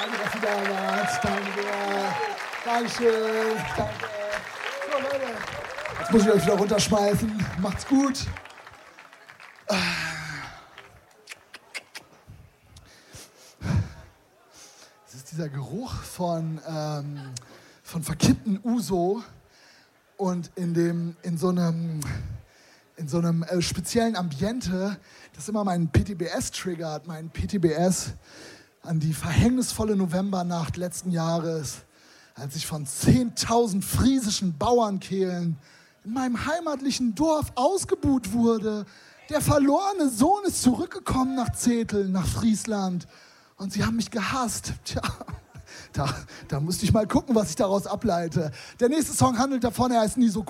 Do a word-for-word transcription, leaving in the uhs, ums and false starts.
Danke, dass ihr da wart. Danke. Dankeschön. Danke. So, Leute. Jetzt muss ich euch wieder runterschmeißen. Macht's gut. Es ist dieser Geruch von, ähm, von verkippten Uso und in, dem, in so einem, in so einem äh, speziellen Ambiente, das immer meinen P T B S triggert, meinen P T B S an die verhängnisvolle Novembernacht letzten Jahres, als ich von zehntausend friesischen Bauernkehlen in meinem heimatlichen Dorf ausgebuht wurde. Der verlorene Sohn ist zurückgekommen nach Zetel, nach Friesland. Und sie haben mich gehasst. Tja, da, da musste ich mal gucken, was ich daraus ableite. Der nächste Song handelt davon, er heißt Nie so